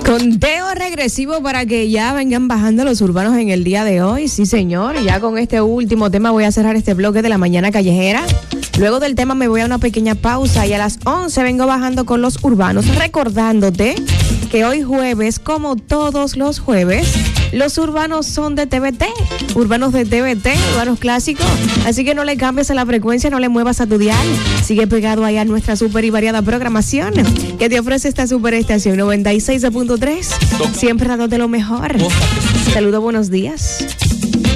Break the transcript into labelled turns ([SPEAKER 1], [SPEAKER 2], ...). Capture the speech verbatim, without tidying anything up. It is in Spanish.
[SPEAKER 1] Conteo regresivo para que ya vengan bajando los urbanos en el día de hoy. Sí, señor. Ya con este último tema voy a cerrar este bloque de la mañana callejera. Luego del tema me voy a una pequeña pausa y a las once vengo bajando con los urbanos, recordándote que hoy jueves, como todos los jueves, los urbanos son de T V T, urbanos de T V T, urbanos clásicos. Así que no le cambies a la frecuencia, no le muevas a tu dial. Sigue pegado ahí a nuestra súper y variada programación que te ofrece esta superestación noventa y seis punto tres. Siempre dándote lo mejor. Saludos, buenos días.